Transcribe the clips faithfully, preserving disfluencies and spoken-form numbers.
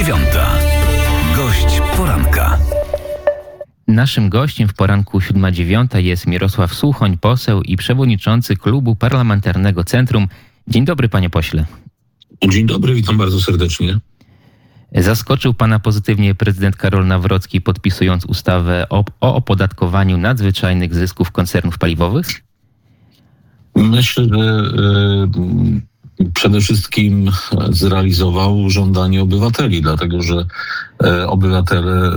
dziewiąta. Gość poranka. Naszym gościem w poranku siódma dziewiąta jest Mirosław Suchoń, poseł i przewodniczący Klubu Parlamentarnego Centrum. Dzień dobry, panie pośle. Dzień dobry, witam bardzo serdecznie. Zaskoczył pana pozytywnie prezydent Karol Nawrocki, podpisując ustawę o, o opodatkowaniu nadzwyczajnych zysków koncernów paliwowych? Myślę, że y, przede wszystkim zrealizował żądanie obywateli, dlatego że y, obywatele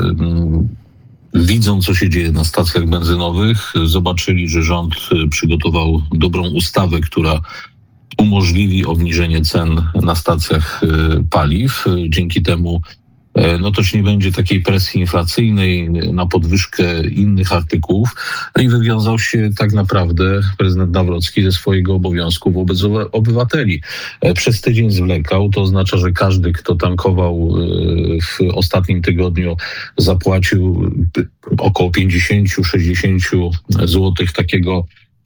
y, widzą, co się dzieje na stacjach benzynowych, zobaczyli, że rząd przygotował dobrą ustawę, która umożliwi obniżenie cen na stacjach paliw. Dzięki temu no też nie będzie takiej presji inflacyjnej na podwyżkę innych artykułów. No i wywiązał się tak naprawdę prezydent Nawrocki ze swojego obowiązku wobec obywateli. Przez tydzień zwlekał, to oznacza, że każdy, kto tankował w ostatnim tygodniu, zapłacił około pięćdziesiąt do sześćdziesięciu złotych takiego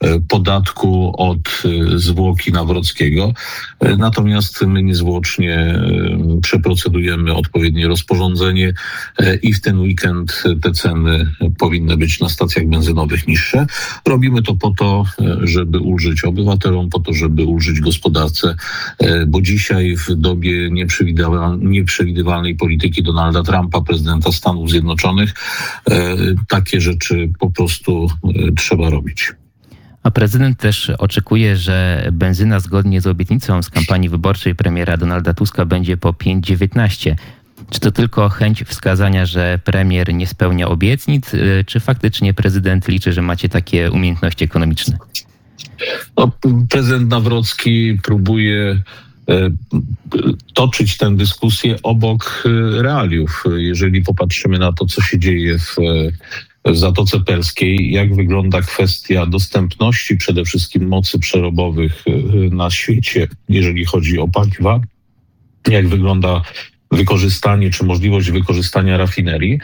podatku od zwłoki Nawrockiego. Natomiast my niezwłocznie przeprocedujemy odpowiednie rozporządzenie i w ten weekend te ceny powinny być na stacjach benzynowych niższe. Robimy to po to, żeby ulżyć obywatelom, po to, żeby ulżyć gospodarce, bo dzisiaj w dobie nieprzewidywalnej polityki Donalda Trumpa, prezydenta Stanów Zjednoczonych, takie rzeczy po prostu trzeba robić. A prezydent też oczekuje, że benzyna zgodnie z obietnicą z kampanii wyborczej premiera Donalda Tuska będzie po pięć dziewiętnaście. Czy to tylko chęć wskazania, że premier nie spełnia obietnic, czy faktycznie prezydent liczy, że macie takie umiejętności ekonomiczne? No, prezydent Nawrocki próbuje e, toczyć tę dyskusję obok realiów. Jeżeli popatrzymy na to, co się dzieje w w Zatoce Perskiej, jak wygląda kwestia dostępności przede wszystkim mocy przerobowych na świecie, jeżeli chodzi o paliwa, jak wygląda wykorzystanie czy możliwość wykorzystania rafinerii,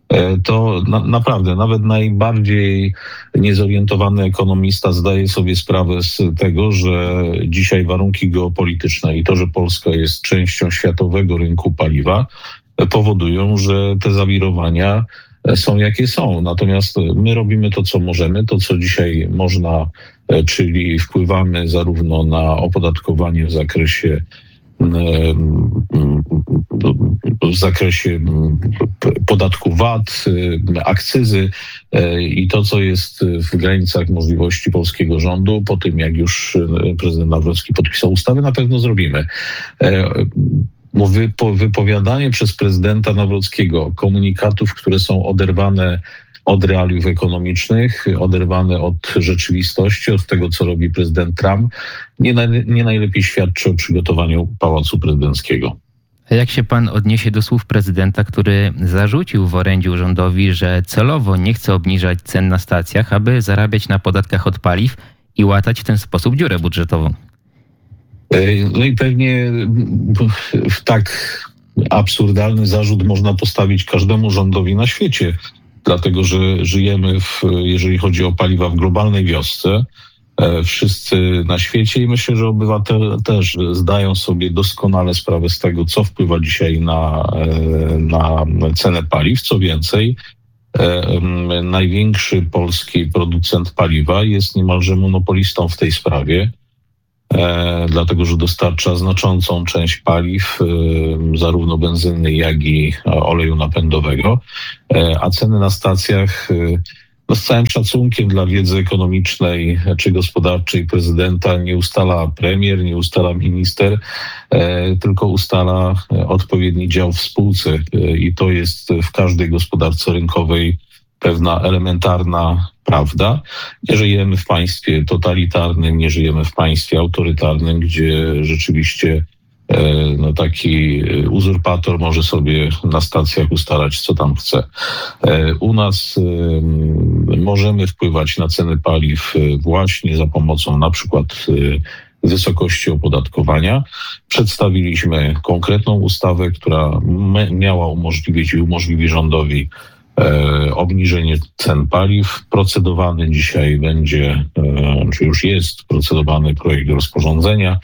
to na, naprawdę nawet najbardziej niezorientowany ekonomista zdaje sobie sprawę z tego, że dzisiaj warunki geopolityczne i to, że Polska jest częścią światowego rynku paliwa, powodują, że te zawirowania są jakie są. Natomiast my robimy to, co możemy, to, co dzisiaj można, czyli wpływamy zarówno na opodatkowanie w zakresie w zakresie podatku V A T, akcyzy i to, co jest w granicach możliwości polskiego rządu. Po tym, jak już prezydent Nawrocki podpisał ustawę, na pewno zrobimy. Wypowiadanie przez prezydenta Nawrockiego komunikatów, które są oderwane od realiów ekonomicznych, oderwane od rzeczywistości, od tego, co robi prezydent Trump, nie, naj, nie najlepiej świadczy o przygotowaniu Pałacu Prezydenckiego. A jak się pan odniesie do słów prezydenta, który zarzucił w orędziu rządowi, że celowo nie chce obniżać cen na stacjach, aby zarabiać na podatkach od paliw i łatać w ten sposób dziurę budżetową? No i pewnie w tak absurdalny zarzut można postawić każdemu rządowi na świecie, dlatego że żyjemy, w, jeżeli chodzi o paliwa, w globalnej wiosce. Wszyscy na świecie i myślę, że obywatele też zdają sobie doskonale sprawę z tego, co wpływa dzisiaj na, na cenę paliw. Co więcej, największy polski producent paliwa jest niemalże monopolistą w tej sprawie. E, dlatego, że dostarcza znaczącą część paliw, e, zarówno benzyny, jak i oleju napędowego, e, a ceny na stacjach, e, no z całym szacunkiem dla wiedzy ekonomicznej czy gospodarczej prezydenta, nie ustala premier, nie ustala minister, e, tylko ustala odpowiedni dział w spółce e, i to jest w każdej gospodarce rynkowej pewna elementarna prawda. Nie żyjemy w państwie totalitarnym, nie żyjemy w państwie autorytarnym, gdzie rzeczywiście no, taki uzurpator może sobie na stacjach ustalać, co tam chce. U nas możemy wpływać na ceny paliw właśnie za pomocą na przykład wysokości opodatkowania. Przedstawiliśmy konkretną ustawę, która miała umożliwić i umożliwi rządowi obniżenie cen paliw. Procedowany dzisiaj będzie, czy już jest procedowany projekt rozporządzenia,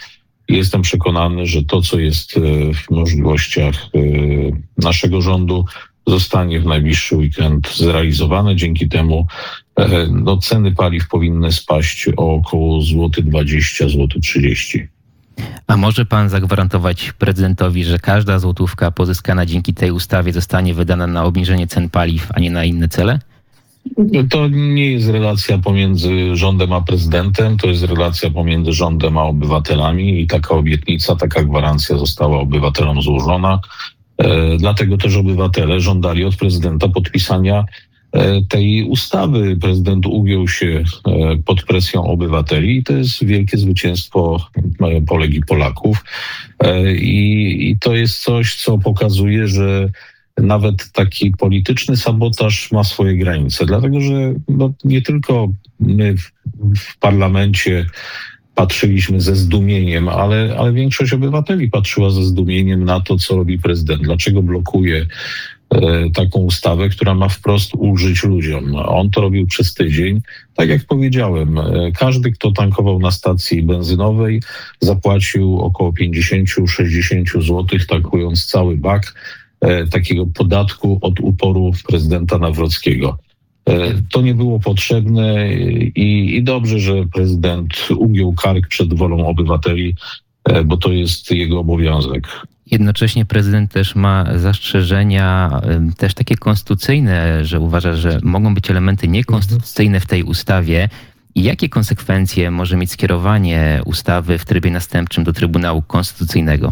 Jestem przekonany, że to, co jest w możliwościach naszego rządu, zostanie w najbliższy weekend zrealizowane. Dzięki temu no, ceny paliw powinny spaść o około złoty dwadzieścia, złoty trzydzieści. A może pan zagwarantować prezydentowi, że każda złotówka pozyskana dzięki tej ustawie zostanie wydana na obniżenie cen paliw, a nie na inne cele? To nie jest relacja pomiędzy rządem a prezydentem, to jest relacja pomiędzy rządem a obywatelami i taka obietnica, taka gwarancja została obywatelom złożona. E, dlatego też obywatele żądali od prezydenta podpisania e, tej ustawy. Prezydent ugiął się e, pod presją obywateli i to jest wielkie zwycięstwo e, Polek i Polaków. E, i, I to jest coś, co pokazuje, że nawet taki polityczny sabotaż ma swoje granice, dlatego że no, nie tylko my w, w parlamencie patrzyliśmy ze zdumieniem, ale, ale większość obywateli patrzyła ze zdumieniem na to, co robi prezydent. Dlaczego blokuje e, taką ustawę, która ma wprost ulżyć ludziom. On to robił przez tydzień. Tak jak powiedziałem, e, każdy, kto tankował na stacji benzynowej, zapłacił około pięćdziesiąt do sześćdziesięciu złotych, tankując cały bak e, takiego podatku od uporu prezydenta Nawrockiego. To nie było potrzebne i, i dobrze, że prezydent ugiął kark przed wolą obywateli, bo to jest jego obowiązek. Jednocześnie prezydent też ma zastrzeżenia też takie konstytucyjne, że uważa, że mogą być elementy niekonstytucyjne w tej ustawie. I jakie konsekwencje może mieć skierowanie ustawy w trybie następczym do Trybunału Konstytucyjnego?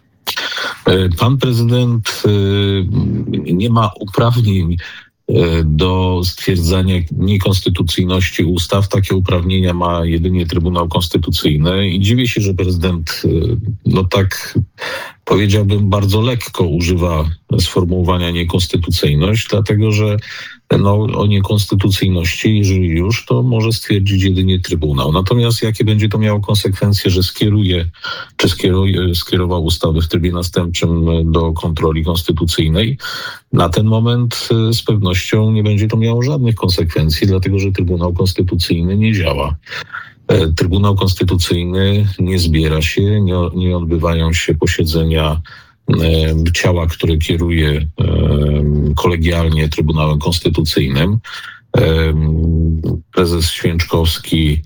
Pan prezydent nie ma uprawnień do stwierdzania niekonstytucyjności ustaw. Takie uprawnienia ma jedynie Trybunał Konstytucyjny i dziwię się, że prezydent, no tak powiedziałbym, bardzo lekko używa sformułowania niekonstytucyjność, dlatego że no, o niekonstytucyjności, jeżeli już, to może stwierdzić jedynie Trybunał. Natomiast jakie będzie to miało konsekwencje, że skieruje, czy skieruje, skierował ustawy w trybie następczym do kontroli konstytucyjnej, na ten moment z pewnością nie będzie to miało żadnych konsekwencji, dlatego że Trybunał Konstytucyjny nie działa. Trybunał Konstytucyjny nie zbiera się, nie, nie odbywają się posiedzenia e, ciała, które kieruje e, kolegialnie Trybunałem Konstytucyjnym. E, prezes Święczkowski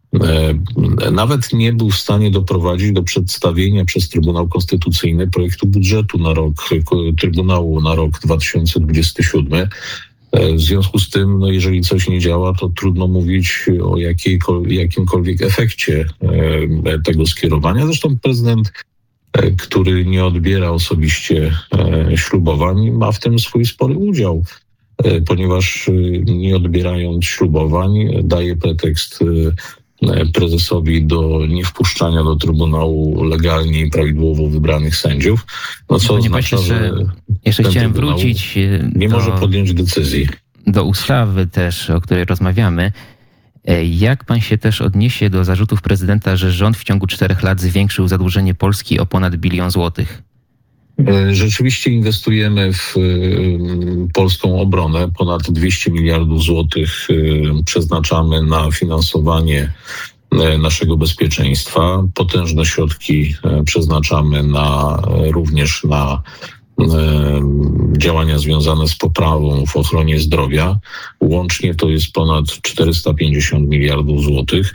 e, nawet nie był w stanie doprowadzić do przedstawienia przez Trybunał Konstytucyjny projektu budżetu na rok Trybunału na rok dwa tysiące dwudziesty siódmy. W związku z tym, no jeżeli coś nie działa, to trudno mówić o jakimkolwiek efekcie tego skierowania. Zresztą prezydent, który nie odbiera osobiście ślubowań, ma w tym swój spory udział, ponieważ nie odbierając ślubowań daje pretekst prezesowi do niewpuszczania do Trybunału legalnie i prawidłowo wybranych sędziów. No co Panie oznacza, pośle, że jeszcze chciałem Trybunał wrócić nie do, może podjąć decyzji. do ustawy też, o której rozmawiamy. Jak pan się też odniesie do zarzutów prezydenta, że rząd w ciągu czterech lat zwiększył zadłużenie Polski o ponad bilion złotych? Rzeczywiście inwestujemy w polską obronę. Ponad dwieście miliardów złotych przeznaczamy na finansowanie naszego bezpieczeństwa. Potężne środki przeznaczamy na, również na działania związane z poprawą w ochronie zdrowia. Łącznie to jest ponad czterysta pięćdziesiąt miliardów złotych.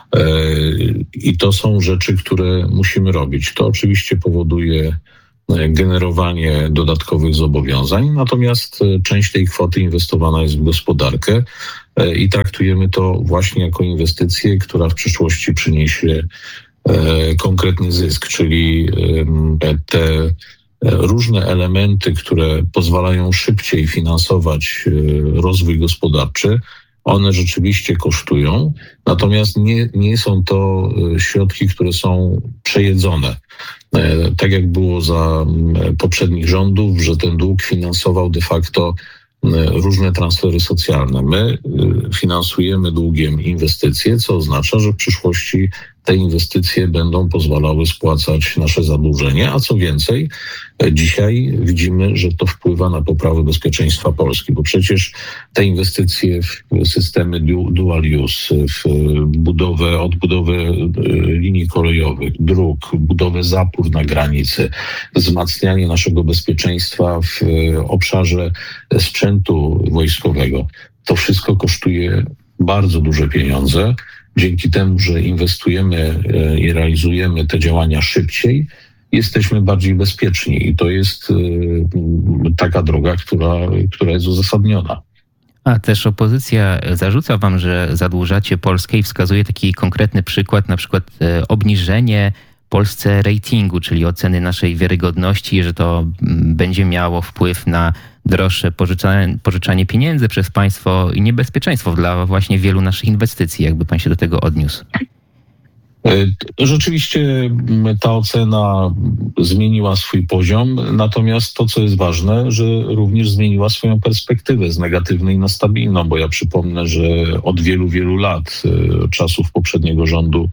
I to są rzeczy, które musimy robić. To oczywiście powoduje generowanie dodatkowych zobowiązań, natomiast część tej kwoty inwestowana jest w gospodarkę i traktujemy to właśnie jako inwestycję, która w przyszłości przyniesie konkretny zysk, czyli te różne elementy, które pozwalają szybciej finansować rozwój gospodarczy, one rzeczywiście kosztują, natomiast nie, nie są to środki, które są przejedzone. Tak jak było za poprzednich rządów, że ten dług finansował de facto różne transfery socjalne. My finansujemy długiem inwestycje, co oznacza, że w przyszłości te inwestycje będą pozwalały spłacać nasze zadłużenie, a co więcej, dzisiaj widzimy, że to wpływa na poprawę bezpieczeństwa Polski, bo przecież te inwestycje w systemy dual use, w budowę, odbudowę linii kolejowych, dróg, budowę zapór na granicy, wzmacnianie naszego bezpieczeństwa w obszarze sprzętu wojskowego, to wszystko kosztuje bardzo duże pieniądze. Dzięki temu, że inwestujemy i realizujemy te działania szybciej, jesteśmy bardziej bezpieczni i to jest taka droga, która, która jest uzasadniona. A też opozycja zarzuca wam, że zadłużacie Polskę i wskazuje taki konkretny przykład, na przykład obniżenie Polsce ratingu, czyli oceny naszej wiarygodności, że to będzie miało wpływ na droższe pożyczanie, pożyczanie pieniędzy przez państwo i niebezpieczeństwo dla właśnie wielu naszych inwestycji. Jakby pan się do tego odniósł? Rzeczywiście ta ocena zmieniła swój poziom, natomiast to, co jest ważne, że również zmieniła swoją perspektywę z negatywnej na stabilną, bo ja przypomnę, że od wielu, wielu lat, czasów poprzedniego rządu,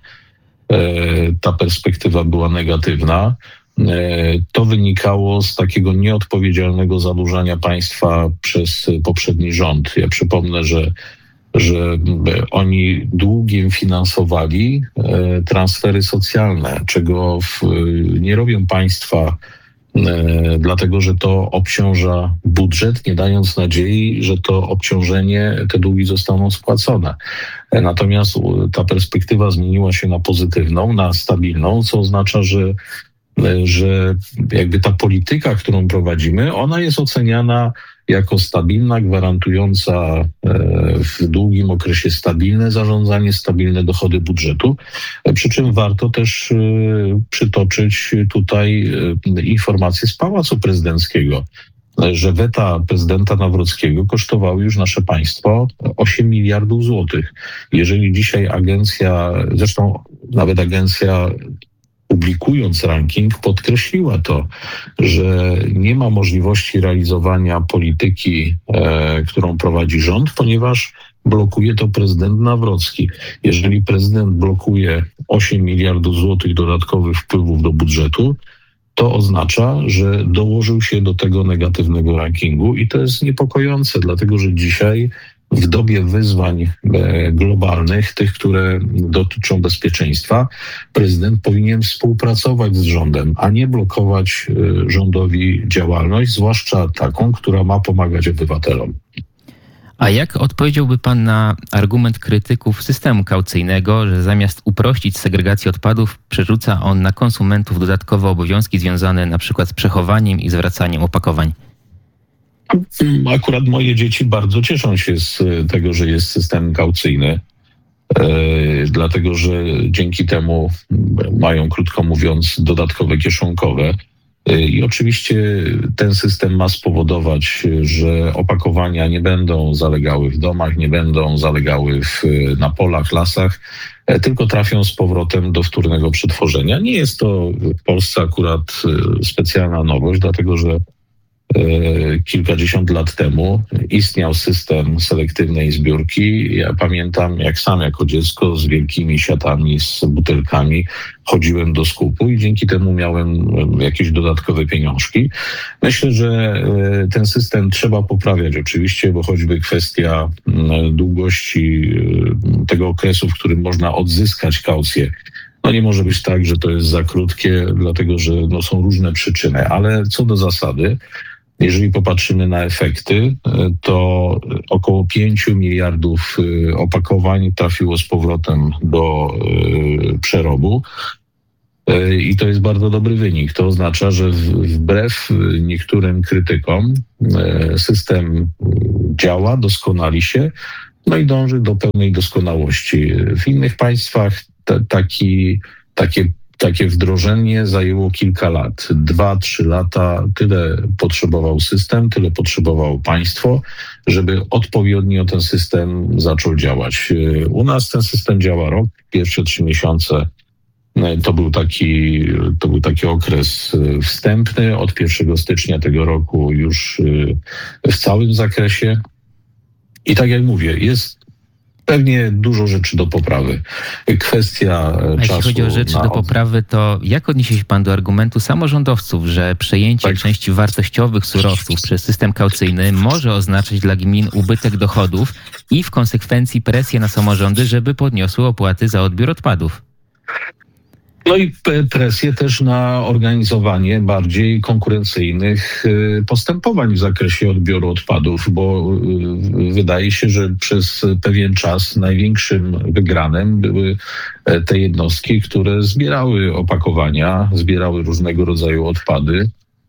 ta perspektywa była negatywna. To wynikało z takiego nieodpowiedzialnego zadłużania państwa przez poprzedni rząd. Ja przypomnę, że że oni długiem finansowali transfery socjalne, czego w, nie robią państwa, dlatego że to obciąża budżet, nie dając nadziei, że to obciążenie, te długi zostaną spłacone. Natomiast ta perspektywa zmieniła się na pozytywną, na stabilną, co oznacza, że że jakby ta polityka, którą prowadzimy, ona jest oceniana jako stabilna, gwarantująca w długim okresie stabilne zarządzanie, stabilne dochody budżetu. Przy czym warto też przytoczyć tutaj informacje z Pałacu Prezydenckiego, że weta prezydenta Nawrockiego kosztowały już nasze państwo osiem miliardów złotych. Jeżeli dzisiaj agencja, zresztą nawet agencja publikując ranking, podkreśliła to, że nie ma możliwości realizowania polityki, e, którą prowadzi rząd, ponieważ blokuje to prezydent Nawrocki. Jeżeli prezydent blokuje osiem miliardów złotych dodatkowych wpływów do budżetu, to oznacza, że dołożył się do tego negatywnego rankingu i to jest niepokojące, dlatego że dzisiaj w dobie wyzwań globalnych, tych, które dotyczą bezpieczeństwa, prezydent powinien współpracować z rządem, a nie blokować rządowi działalność, zwłaszcza taką, która ma pomagać obywatelom. A jak odpowiedziałby pan na argument krytyków systemu kaucyjnego, że zamiast uprościć segregację odpadów, przerzuca on na konsumentów dodatkowe obowiązki związane na przykład z przechowaniem i zwracaniem opakowań? Akurat moje dzieci bardzo cieszą się z tego, że jest system kaucyjny, dlatego że dzięki temu mają, krótko mówiąc, dodatkowe kieszonkowe. I oczywiście ten system ma spowodować, że opakowania nie będą zalegały w domach, nie będą zalegały w, na polach, lasach, tylko trafią z powrotem do wtórnego przetworzenia. Nie jest to w Polsce akurat specjalna nowość, dlatego że kilkadziesiąt lat temu istniał system selektywnej zbiórki. Ja pamiętam, jak sam jako dziecko z wielkimi siatami, z butelkami chodziłem do skupu i dzięki temu miałem jakieś dodatkowe pieniążki. Myślę, że ten system trzeba poprawiać oczywiście, bo choćby kwestia długości tego okresu, w którym można odzyskać kaucję, no nie może być tak, że to jest za krótkie, dlatego że no, są różne przyczyny, ale co do zasady, jeżeli popatrzymy na efekty, to około pięciu miliardów opakowań trafiło z powrotem do przerobu i to jest bardzo dobry wynik. To oznacza, że wbrew niektórym krytykom system działa, doskonali się, no i dąży do pełnej doskonałości. W innych państwach t- taki, takie Takie wdrożenie zajęło kilka lat, dwa, trzy lata. Tyle potrzebował system, tyle potrzebowało państwo, żeby odpowiednio ten system zaczął działać. U nas ten system działa rok, pierwsze trzy miesiące to był taki, to był taki okres wstępny. Od pierwszego stycznia tego roku już w całym zakresie. I tak jak mówię, jest Pewnie dużo rzeczy do poprawy. Kwestia A czasu. jeśli chodzi o rzeczy na... do poprawy, to jak odniesie się pan do argumentu samorządowców, że przejęcie Tak. części wartościowych surowców przez system kaucyjny może oznaczać dla gmin ubytek dochodów i w konsekwencji presję na samorządy, żeby podniosły opłaty za odbiór odpadów? No i p- presję też na organizowanie bardziej konkurencyjnych y, postępowań w zakresie odbioru odpadów, bo y, wydaje się, że przez pewien czas największym wygranym były e, te jednostki, które zbierały opakowania, zbierały różnego rodzaju odpady.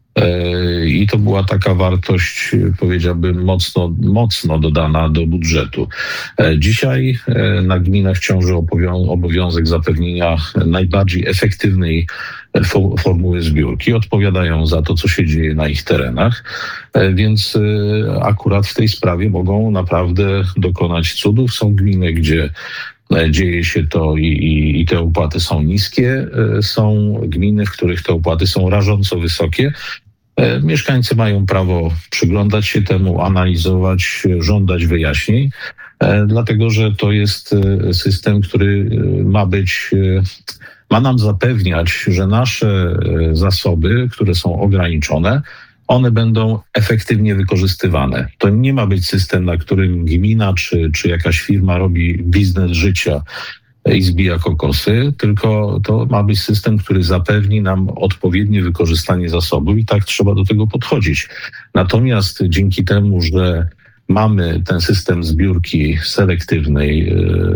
E, I to była taka wartość, powiedziałbym, mocno, mocno dodana do budżetu. E, Dzisiaj e, na gminach ciąży obowią- obowiązek zapewnienia najbardziej efektywnej fo- formuły zbiórki. Odpowiadają za to, co się dzieje na ich terenach, E, więc e, akurat w tej sprawie mogą naprawdę dokonać cudów. Są gminy, gdzie e, dzieje się to i, i, i te opłaty są niskie. E, Są gminy, w których te opłaty są rażąco wysokie. E, Mieszkańcy mają prawo przyglądać się temu, analizować, e, żądać wyjaśnień, e, dlatego że to jest e, system, który e, ma być, e, ma nam zapewniać, że nasze e, zasoby, które są ograniczone, one będą efektywnie wykorzystywane. To nie ma być system, na którym gmina czy, czy jakaś firma robi biznes życia i zbija kokosy, tylko to ma być system, który zapewni nam odpowiednie wykorzystanie zasobów i tak trzeba do tego podchodzić. Natomiast dzięki temu, że mamy ten system zbiórki selektywnej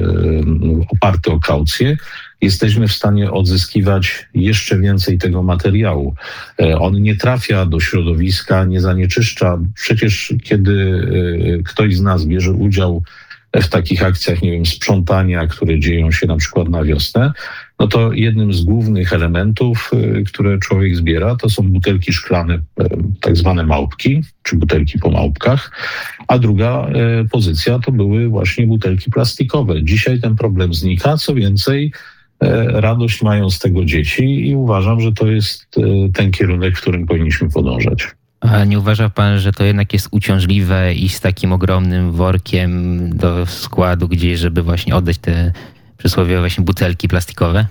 yy, oparty o kaucję, jesteśmy w stanie odzyskiwać jeszcze więcej tego materiału. Yy, on nie trafia do środowiska, nie zanieczyszcza. Przecież kiedy yy, ktoś z nas bierze udział w takich akcjach, nie wiem, sprzątania, które dzieją się na przykład na wiosnę, no to jednym z głównych elementów, y, które człowiek zbiera, to są butelki szklane, y, tak zwane małpki, czy butelki po małpkach, a druga y, pozycja to były właśnie butelki plastikowe. Dzisiaj ten problem znika, co więcej, y, radość mają z tego dzieci i uważam, że to jest y, ten kierunek, w którym powinniśmy podążać. A nie uważa pan, że to jednak jest uciążliwe iść z takim ogromnym workiem do składu gdzieś, żeby właśnie oddać te przysłowiowe właśnie butelki plastikowe?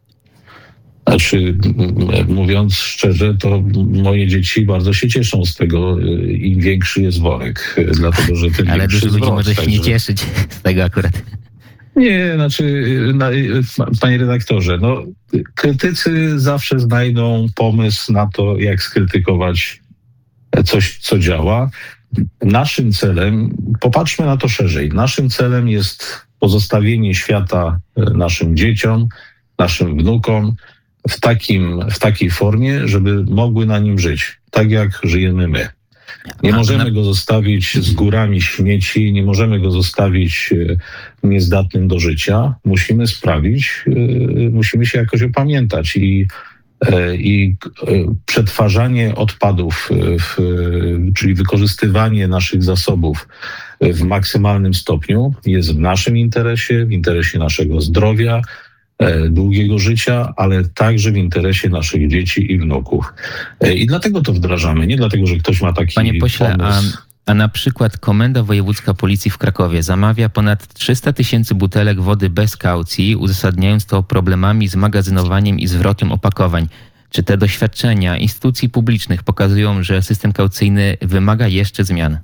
Znaczy, m- mówiąc szczerze, to moje dzieci bardzo się cieszą z tego, y, im większy jest worek, y, dlatego że ten Ale większy dużo ludzi zwrot, może się nie także- cieszyć z tego akurat. Nie, znaczy, y, na, y, pa- panie redaktorze, no, y, krytycy zawsze znajdą pomysł na to, jak skrytykować coś, co działa. Naszym celem, popatrzmy na to szerzej, naszym celem jest pozostawienie świata y, naszym dzieciom, naszym wnukom w, takim, w takiej formie, żeby mogły na nim żyć, tak jak żyjemy my. Nie A, możemy na- go zostawić z górami śmieci, nie możemy go zostawić e, niezdatnym do życia. Musimy sprawić, e, musimy się jakoś opamiętać i, e, i e, przetwarzanie odpadów, e, w, e, czyli wykorzystywanie naszych zasobów w maksymalnym stopniu jest w naszym interesie, w interesie naszego zdrowia, e, długiego życia, ale także w interesie naszych dzieci i wnuków. E, I dlatego to wdrażamy, nie dlatego, że ktoś ma taki Panie pośle, a, pomysł. a na przykład Komenda Wojewódzka Policji w Krakowie zamawia ponad trzysta tysięcy butelek wody bez kaucji, uzasadniając to problemami z magazynowaniem i zwrotem opakowań. Czy te doświadczenia instytucji publicznych pokazują, że system kaucyjny wymaga jeszcze zmian?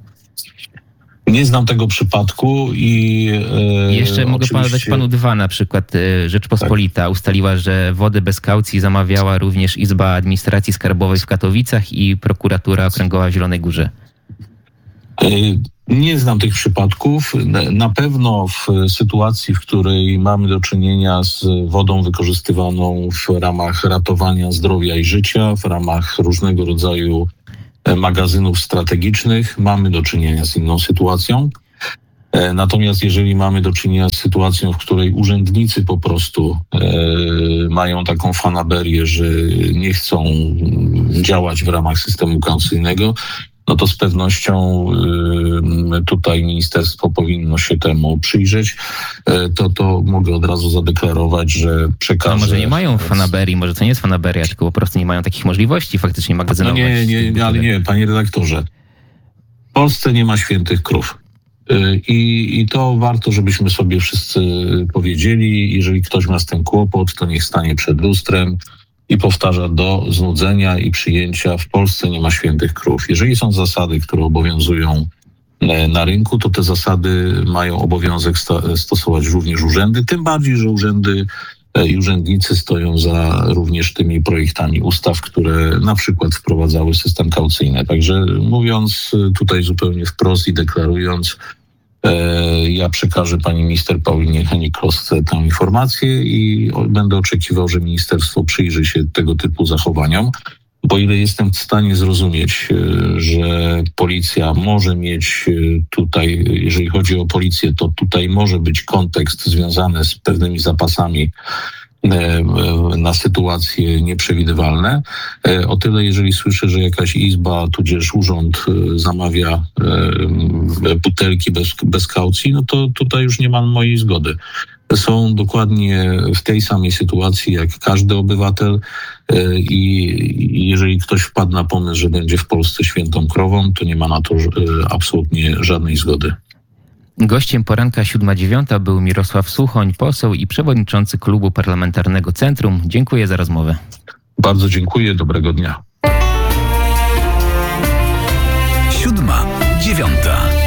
Nie znam tego przypadku i e, Jeszcze mogę oczywiście- podać panu dwa, na przykład e, Rzeczpospolita ustaliła, że wodę bez kaucji zamawiała również Izba Administracji Skarbowej w Katowicach i Prokuratura Okręgowa w Zielonej Górze. E, Nie znam tych przypadków. Na- Na pewno w sytuacji, w której mamy do czynienia z wodą wykorzystywaną w ramach ratowania zdrowia i życia, w ramach różnego rodzaju e, magazynów strategicznych, mamy do czynienia z inną sytuacją. E, Natomiast jeżeli mamy do czynienia z sytuacją, w której urzędnicy po prostu e, mają taką fanaberię, że nie chcą mm, działać w ramach systemu kaucyjnego, no to z pewnością y, tutaj ministerstwo powinno się temu przyjrzeć. E, To, to mogę od razu zadeklarować, że przekażę... No może nie mają fanaberii, może to nie jest fanaberia, tylko po prostu nie mają takich możliwości faktycznie No magazynować. nie, nie, tych nie, ale butelek. nie, panie redaktorze. W Polsce nie ma świętych krów. I, I to warto, żebyśmy sobie wszyscy powiedzieli. Jeżeli ktoś ma z tym kłopot, to niech stanie przed lustrem i powtarza do znudzenia i przyjęcia: w Polsce nie ma świętych krów. Jeżeli są zasady, które obowiązują na rynku, to te zasady mają obowiązek sta- stosować również urzędy, tym bardziej, że urzędy i urzędnicy stoją za również tymi projektami ustaw, które na przykład wprowadzały system kaucyjny. Także mówiąc tutaj zupełnie wprost i deklarując, e, ja przekażę pani minister Paulinie Hennig-Klosce tę informację i będę oczekiwał, że ministerstwo przyjrzy się tego typu zachowaniom. Bo ile jestem w stanie zrozumieć, że policja może mieć tutaj, jeżeli chodzi o policję, to tutaj może być kontekst związany z pewnymi zapasami na sytuacje nieprzewidywalne. O tyle, jeżeli słyszę, że jakaś izba, tudzież urząd zamawia butelki bez, bez kaucji, no to tutaj już nie mam mojej zgody. Są dokładnie w tej samej sytuacji jak każdy obywatel i jeżeli ktoś wpadł na pomysł, że będzie w Polsce świętą krową, to nie ma na to absolutnie żadnej zgody. Gościem poranka siódma dziewiąta był Mirosław Suchoń, poseł i przewodniczący Klubu Parlamentarnego Centrum. Dziękuję za rozmowę. Bardzo dziękuję, dobrego dnia. Siódma dziewiąta.